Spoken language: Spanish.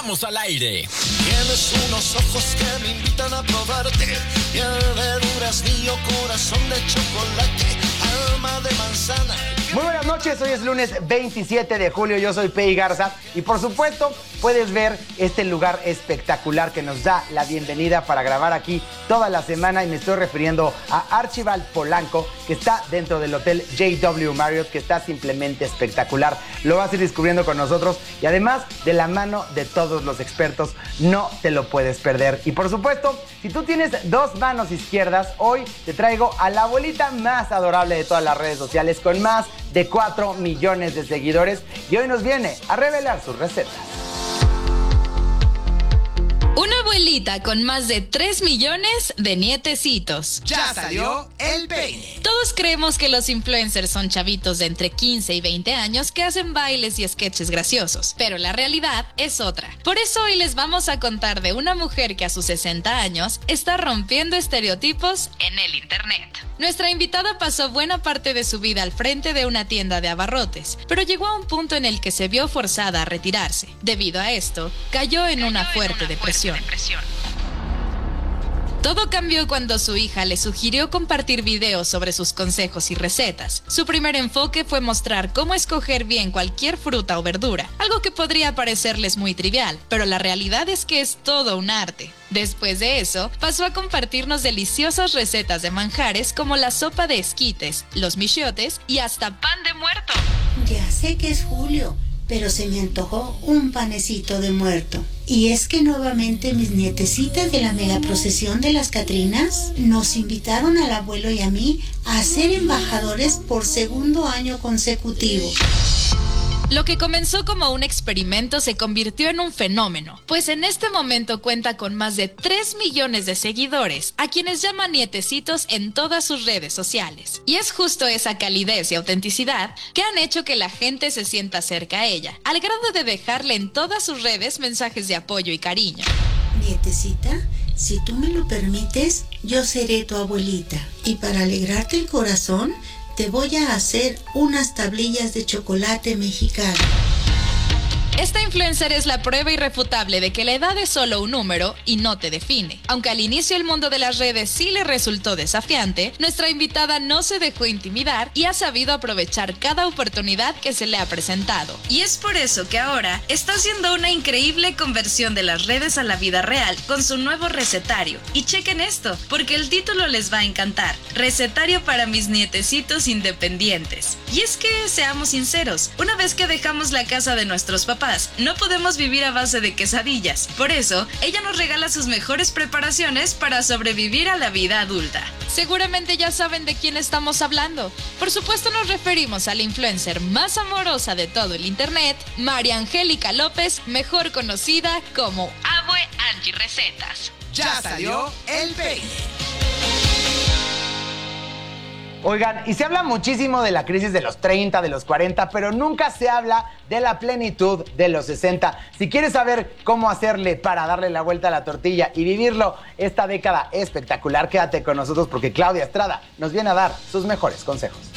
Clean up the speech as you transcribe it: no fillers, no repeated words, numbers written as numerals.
estamos al aire. Tienes unos ojos que me invitan a probarte. Piel de duraznío, corazón de chocolate, alma de manzana. Muy buenas noches, hoy es lunes 27 de julio, yo soy Pei Garza y por supuesto puedes ver este lugar espectacular que nos da la bienvenida para grabar aquí toda la semana y me estoy refiriendo a Archibald Polanco, que está dentro del hotel JW Marriott, que está simplemente espectacular. Lo vas a ir descubriendo con nosotros y además de la mano de todos los expertos, no te lo puedes perder. Y por supuesto, si tú tienes dos manos izquierdas, hoy te traigo a la abuelita más adorable de todas las redes sociales con más de 4 millones de seguidores y hoy nos viene a revelar sus recetas. Una abuelita con más de 3 millones de nietecitos. Ya salió el peine. Todos creemos que los influencers son chavitos de entre 15 y 20 años que hacen bailes y sketches graciosos, pero la realidad es otra. Por eso hoy les vamos a contar de una mujer que a sus 60 años está rompiendo estereotipos en el internet. Nuestra invitada pasó buena parte de su vida al frente de una tienda de abarrotes, pero llegó a un punto en el que se vio forzada a retirarse. Debido a esto, cayó en una fuerte depresión. Todo cambió cuando su hija le sugirió compartir videos sobre sus consejos y recetas. Su primer enfoque fue mostrar cómo escoger bien cualquier fruta o verdura, algo que podría parecerles muy trivial, pero la realidad es que es todo un arte. Después de eso, pasó a compartirnos deliciosas recetas de manjares como la sopa de esquites, los michiotes y hasta pan de muerto. Ya sé que es julio, pero se me antojó un panecito de muerto. Y es que nuevamente mis nietecitas de la megaprocesión de las Catrinas nos invitaron al abuelo y a mí a ser embajadores por segundo año consecutivo. Lo que comenzó como un experimento se convirtió en un fenómeno, pues en este momento cuenta con más de 3 millones de seguidores, a quienes llaman nietecitos en todas sus redes sociales. Y es justo esa calidez y autenticidad que han hecho que la gente se sienta cerca a ella, al grado de dejarle en todas sus redes mensajes de apoyo y cariño. Nietecita, si tú me lo permites, yo seré tu abuelita. Y para alegrarte el corazón, te voy a hacer unas tablillas de chocolate mexicano. Esta influencer es la prueba irrefutable de que la edad es solo un número y no te define. Aunque al inicio el mundo de las redes sí le resultó desafiante, nuestra invitada no se dejó intimidar y ha sabido aprovechar cada oportunidad que se le ha presentado. Y es por eso que ahora está haciendo una increíble conversión de las redes a la vida real con su nuevo recetario. Y chequen esto, porque el título les va a encantar: Recetario para mis nietecitos independientes. Y es que, seamos sinceros, una vez que dejamos la casa de nuestros papás, no podemos vivir a base de quesadillas. Por eso, ella nos regala sus mejores preparaciones para sobrevivir a la vida adulta. Seguramente ya saben de quién estamos hablando. Por supuesto nos referimos a la influencer más amorosa de todo el internet, María Angélica López, mejor conocida como Abue Angie Recetas. Ya salió el peine. Oigan, y se habla muchísimo de la crisis de los 30, de los 40, pero nunca se habla de la plenitud de los 60. Si quieres saber cómo hacerle para darle la vuelta a la tortilla y vivirlo esta década espectacular, quédate con nosotros porque Claudia Estrada nos viene a dar sus mejores consejos.